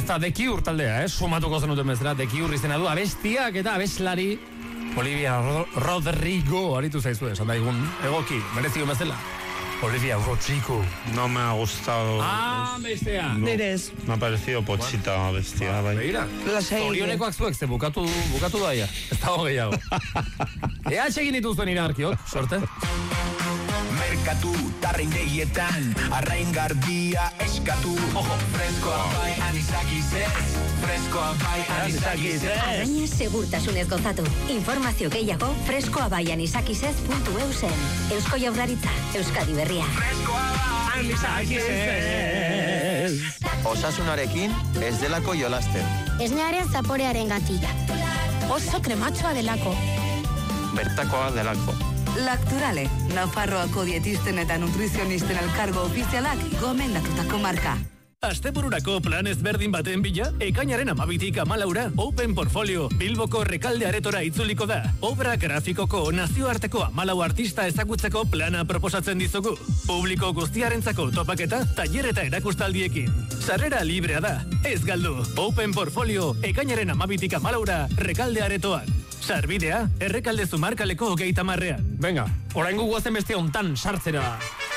Ez da The Cure taldea, sumatuko zenuten bezala. The Cure izena du abestiak eta abeslari Olivia Rodrigo aritu zaizu, esan daigun egoki, merezio bezala. Olivia Rodrigo. No me ha gustado. Bestea. No, me ha parecido pochita bestia. Begira. Zorionekoak zuek, ze bukatu daia. Ez dago gehiago. Ea txegin dituzuen iragarkiok, sorte. Merkatu, tarreindegietan, arrain garbia eskatu. Ojo, freskoa bai anisakizez. Freskoa bai anisakizez. Arrainez segurtasunez gozatu. Informazio gehiago freskoabayanisakizez.eusen. Eusko Jaurlaritza, Euskadi Berria. Freskoa bai anisakizez. Osasunarekin ez delako jolasten. Esnearen zaporearen gatila. Oso krematxoa delako. Bertakoa delako. Lacturale, Nafarroako dietisten eta nutrizionisten elkargo ofizialak gomendatutako marka. Astebururako plan ezberdin baten bila, ekainaren 12tik 14 Open Portfolio Bilboko Rekalde Aretora itzuliko da. Obra grafikoko nazioarteko 14 artista ezagutzeko plana proposatzen dizugu. Publiko guztiarentzako topaketa, tailer eta erakustaldiekin. Sarrera librea da, ez galdu. Open Portfolio ekainaren 12tik 14 Rekalde Aretoan. Sarbidea, Errekalde Zumarkaleko 30ean. Venga, oraingo guazen beste hontan sartzera.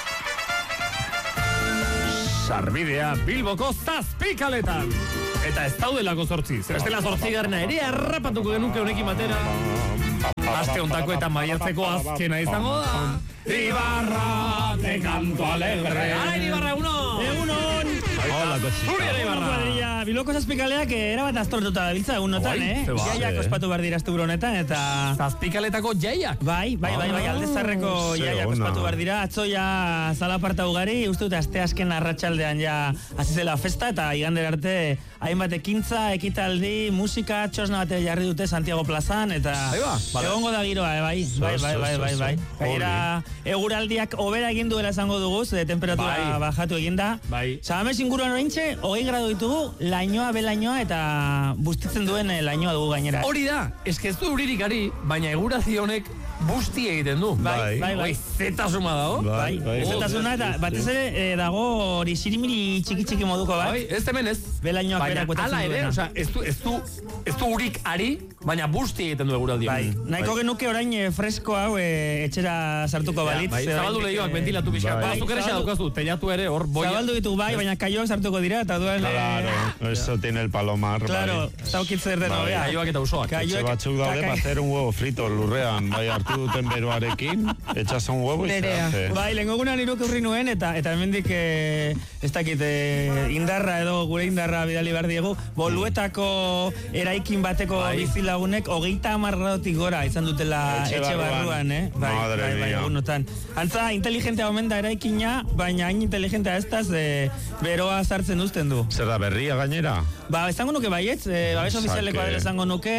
Sarbidea Bilboko 7 kaletan. Eta ez daudelako 8. Zerestela 8garrena ere harrapatuko genuke honekin batera. Aste hontako eta maiatzeko azkena izango da. Ibarra, te canto alegre. Ara, Ibarra, egunon! Hola, Uriara Ibarra. Bilboko 7 kaleak erabat astortuta dabiltza egunotan, Jaiak ospatu behar dira asteburu honetan, eta... 7 kaletako jaiak? Bai, aldezarreko jaiak ospatu behar dira. Atzo ja zalaparta ugari, uste dut aste asken arratsaldean ja azizela festa, eta igander arte hainbat ekintza, ekitaldi, musika, txosna bate jarri dute Santiago plazan, eta egongo da giroa, bai. Gaira, eguraldiak hobera egin duela esango dugu, temperatura bajatu eginda. Sabamez inguruan oraintxe, 20 gradu ditugu, lainoa, belainoa, eta bustitzen duen lainoa dugu gainera. Hori da, eskeztu uririk ari, baina egurazionek busti egiten du. Bai. Zetasuna dago. Zetasuna, eta batez ere dago hori sirimiri txiki moduko bat. Ez hemen ez. Belainoak berak botatzen duena. Baina, ala ere, ez du urik ari, baina busti egiten du eguraldio. Nahiko genuke orain fresko hau etxera sartuko balitz. Zabaldu lehioak ventilatu pixka. Bazuk ere daukazu, teilatu ere hor boia. Zabaldu ditu baina kaioak sartuko dira, eta duen... Claro, eso tiene el palomar. Claro, zaukitzer den hobea. Kaioak eta usoak. Etxe batzuk daude para hacer un huevo frito lurrean, bai hartu duten beroarekin, echas un huevo y se hace. Bai, lengogunan iruk eurri nuen, eta hemendik ez dakit indarra edo gure indarra bidali behar diegu, Boluetako eraikin bateko bizilagunek 30 gradotik gora izan dutela etxe barruan, Madre mía. Antza, inteligentea omen da eraikina, baina hain inteligentea ez daz, beroa sartzen uzten du. Zer da berria gainera? Esango nuke baietz, babes ofizialekoa dela esango nuke,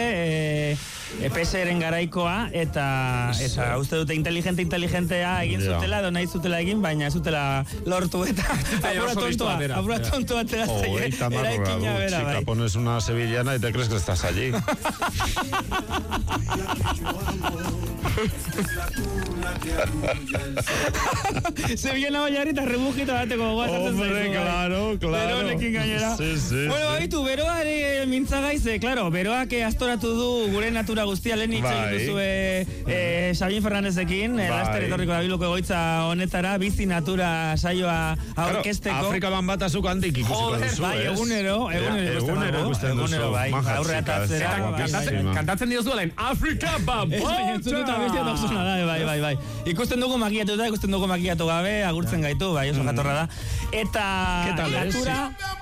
PSR-en garaikoa, eta uste dute inteligentea egin zutela, edo nahi zutela egin, baina zutela lortu, eta apura tontu atera eraikina bera, bai. Chica, pones una sevillana y te crees que estás allí. Sevillana baiarri eta rebujita bateko gogoa zartzen zaizu. Hombre, claro. Beroanekin gainera. Sí. Bueno, baitu, beroari mintzagaiz, claro, beroak astoratu du gure natura guztia lehen hitz egin duzue Sabin Fernandezekin, laster etorriko da Bilboko egoitza honetara, bizi natura saioa aurkezteko. Afrika bat azuk handik ikusiko duzu, bai, egunero ikusten duzu, bai, aurre atatzera. Kantatzen diozu alain, Afrika bambata! Bai. Ikusten dugu makiatu gabe, agurtzen gaitu, bai, oso jatorra da. Eta natura...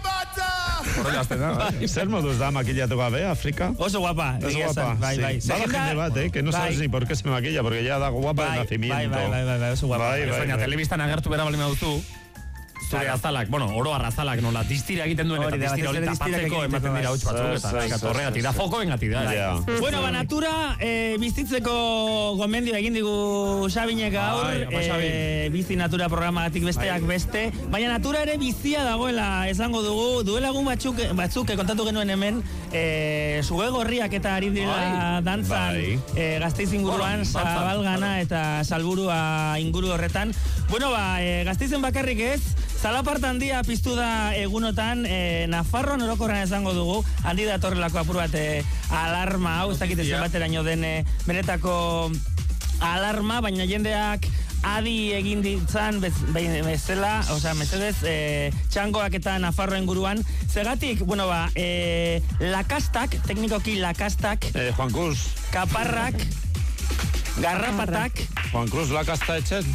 Zer moduz da makillatu gabe, Afrika? Oso guapa. Bai. Bada jende bat, que no sabes ni por qué se maquilla, porque ya da guapa de nacimiento. Bai, oso guapa. Baina telebistan agertu bera balima duzu, zure azalak, oroar azalak, nola, distira egiten duen, eta distira hori tapatzeko ematen dira hutsu batzuk, eta horregatik da, fokoengatik da. Bueno, natura bizitzeko gomendio egin digu Sabinek gaur, bizi natura programatik besteak beste, baina natura ere bizia dagoela esango dugu, duela egun batzuk kontatu genuen hemen, zuge gorriak eta ari dira dantzan Gasteiz inguruan, Zabalgana eta Salburua inguru horretan. Bueno, Gasteizen bakarrik ez, Zalaparta handia piztu da egunotan, Nafarroan orokorran esango dugu, handi datorrelako apur bat alarma hau, ez dakite zenbateraino den benetako alarma, baina jendeak adi egin ditzan bezala, osea, mesedez, txangoak eta Nafarro inguruan. Zegatik, bueno, lakastak, teknikoki lakastak, Juan Cruz. Kaparrak, garrapatak. Juan Cruz lakasta etxen.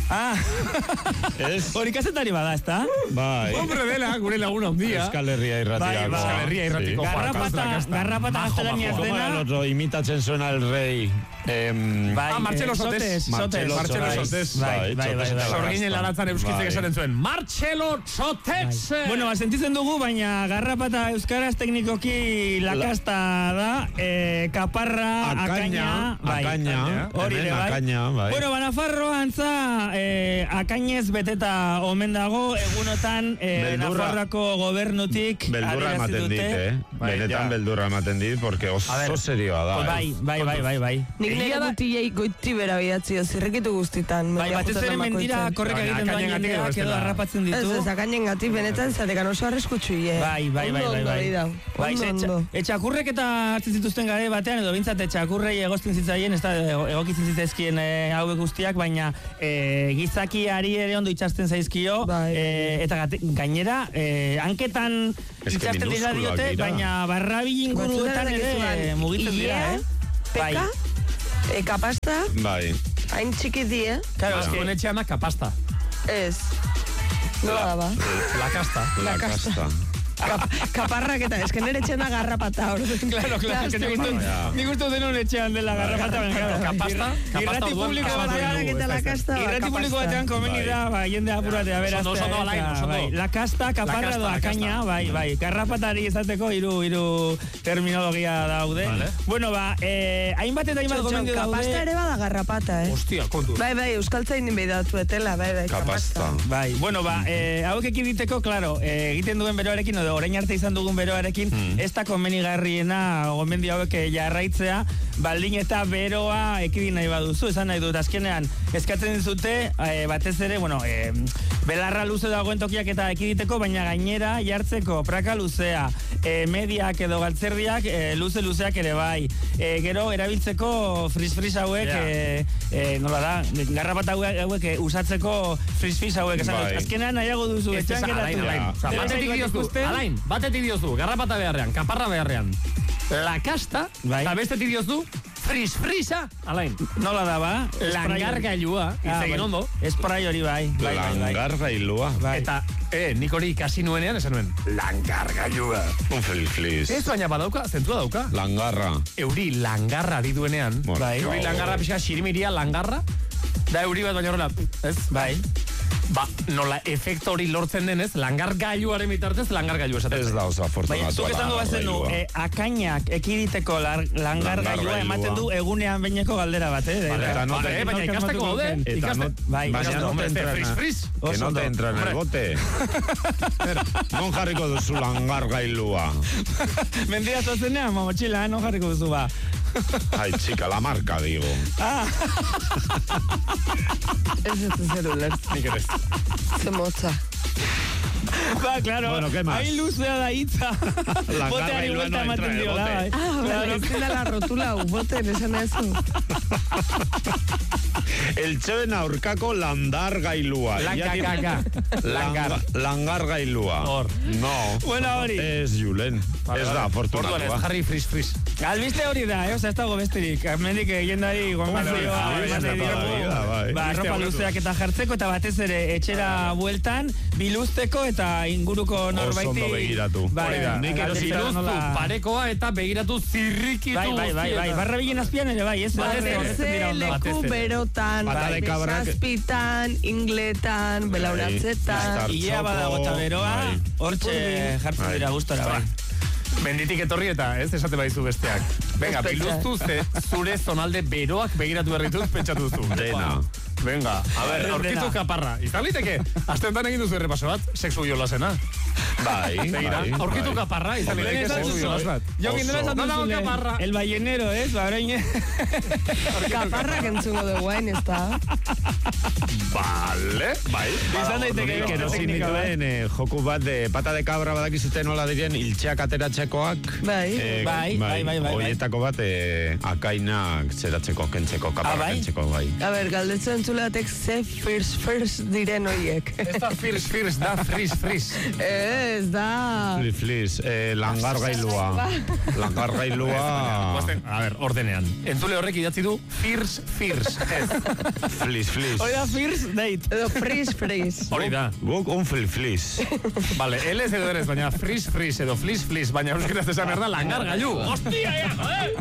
Hori kazetari bada, ezta? Bai. Hombre dela, gure laguna un día. Euskal Herria irratiako. Euskal Herria irratiko. Garrapata gaztelaniaz dena. Como el otro, imitatzen suena el rey. Martxelo Sotes. Martxelo Sotes. Bai. Sorginen laratzan euskitzek esaten zuen. Martxelo Sotes! Bueno, sentitzen dugu, baina garrapata euskaraz teknikoki lakasta da, kaparra, akaina. Hori ere, bai. Bueno, Nafarro antza akainez beteta omen dago, egunotan Nafarroako gobernutik beldurra ematen dit, benetan beldurra ematen dit, porque oso serioa da. Bai. Nik nire gutillei goiti bera bidatzi, zirrikitu guztitan. Bai, batez ere mendira korreka egiten doan jendeak edo harrapatzen ditu. Ez, akainen gati, benetan zatekan oso arriskutsu hie. Bai, etxakurrek eta hartzen zituzten gare batean, edo bintzat etxakurrei egozten zitzaien, ez da egokitzen zitzaizkien hauek guztiak, baina gizakiari ere ondo itxasten zaizkio, eta gainera, hanketan itxasten dira diote, baina barrabil inguruetan ere mugitzen dira, Peka, kapasta, hain txikiti, Claro, honetxeana kapasta. Ez, nola daba? Lakasta. Kaparrak eta, esken nire txena garrapata hor. Claro, nik uste denon etxean dela garrapata. Kapasta, irrati publiko batean komeni da, jende apuratea, beraztea. Lakasta, kaparra do akaina, bai. Garrapatari izateko hiru terminologia daude. Bueno, hainbat eta hainbat gomendio daude. Kapasta ere bada garrapata, Hostia, kontu. Bai, euskaltzain bedatu etela, bai, kapasta. Bai, bueno, hauek ekiditeko, claro, egiten duen beroarekin, orain arte izan dugun beroarekin, ez da komenigarriena gomendio hauek jarraitzea, baldin eta beroa ekidin nahi baduzu, esan nahi dut, azkenean, eskatzen dizute, batez ere, bueno, belarra luze dagoen tokiak eta ekiditeko, baina gainera jartzeko praka luzea, mediak edo galtzerdiak luzeak ere bai. Gero, erabiltzeko frizz hauek, nola da, garrapata hauek usatzeko frizz hauek, esan dut, azkenean nahiago duzu, etxean geratu. Alain, batetik diozu, garrapata beharrean, kaparra beharrean, lakasta, eta bestetik diozu, frizza, Alain. Nola da, ba? Langargailua, izegin ondo. Esprai hori bai. Langargailua. Eta, nik hori ikasi nuenean, esan nuen, langargailua. Un feliz. Ez baina badauka, zentua dauka. Langarra. Euri langarra diduenean. Euri langarra pixka xirimiria langarra, da euri bat baina horrela, ez? Bai. Nola efekto hori lortzen denez, langargailuaren bitartez, langargailu esaten. Ez da oso afortunatu. Zuk esango bazen du, akainak ekiditeko langargailua ematen du egunean beineko galdera bat, baina ikasteko gaude. Baina no te entra en el bote. Non jarriko duzu langargailua. Mendira zozenean, mochila, non jarriko duzu ba. Ai, chica, la marca, digo. Ez ez zeruler. Nik ere. Ze motza. Claro, bueno, ¿qué más? Hain luzea da hitza. Boteari vuelta ematen diola. Claro, ez la rotula boten, esan eso. Eltxoen aurkako landargailua. Langargailua. No. Bueno, hori. Ez Julen. Ez da, afortunatua. Orduan, ez jarri frizz. Albiste hori da, oza, ez dago besterik. Mendik jendari ropa luzeak eta jartzeko, eta batez ere etxera bueltan, biluzteko eta inguruko norbaiti. Oso ondo begiratu. Nik erosituztu parekoa eta begiratu zirrikitu. Bai, barra bilen azpian ere bai, ez? Leku berotan, zazpitan, ingletan, belauratzetan. Ilea badago eta beroa, hortxe jartzen dira gustora, bai. Menditik etorri eta, ez, esate baizu besteak. Venga, biluztu zure zonalde beroak begiratu berrituz pentsatu zu. Dena. Venga, a ver, aurkitu kaparra. Izan liteke, azte enten egin duzu errepaso bat, sexu jolasena. Bai. Aurkitu kaparra, izan el ballenero, orain. Kaparrak entzungo dugu hain, ez da? Vale, bai. Izan daiteke zinituen joku bat de pata de cabra badakizuten nola diren iltxeak ateratzekoak. Bai. Horietako bat akainak zeratzeko, kentzeko, kaparra kentzeko, bai. A ber, galdetzen entzulatek ze first diren horiek. Ez da first, da fris. Ez da. Flis, langargailua. A ber, ordenean. Entzule horrek idatzi du first. Flis. Hori da first date. Edo fris. Hori da. Guk un flis. Vale, él es edo eres, baina fris edo flis, baina euskaraz esan behar da langargailu. Hostia, ya, joder!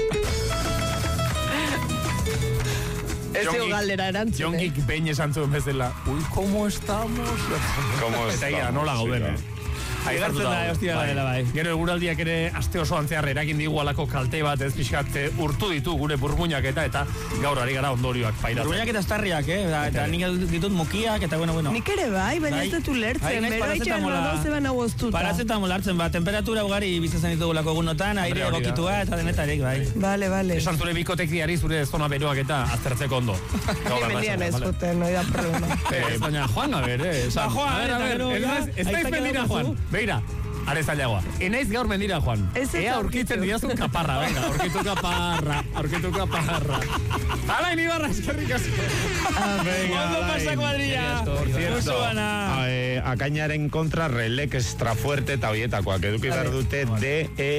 Ez dugu galdera erantzun, Jongik behin esan zuen bezala. Uy, ¿cómo estamos? Eta ia, nola gauden, Aigartzen da, hostia dela bai. Gero eguraldiak ere aste oso antzear eragin digu alako kalte bat, ez pixkat urtu ditu gure burmuinak eta gaur ari gara ondorioak pairatzen. Burmuinak eta estarriak, eta nik ditut mukiak eta bueno. Nik ere bai, baina ez dut ulertzen, bero itxan nagoze baina goztuta. Parazetamol hartzen, temperatura ugari bizitzen ditugulako egunotan, aire egokitua eta denetarek, bai. Vale. Esan zure bikotekriari zure zona beroak eta aztertzeko ondo. Ni mendian ez zuten, no da problema. Baina Juan, a ver, ez da izmendira Juan. Beira, are zailagoa. Enaiz gaur mendira, Juan. Ea aurkitzen didazun kaparra, venga. Aurkitu kaparra. Ala, inibarra, eskerrik asko. Ondo pasa kuadrilla. Por cierto, akainaren kontra relek extra fuerte eta hoietakoak. Eduki behar dute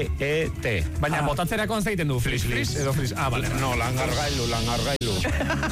D-E-E-T. Baina botatzerakoan zaiten du, flis, edo flis. Ah, vale. No, langargailu.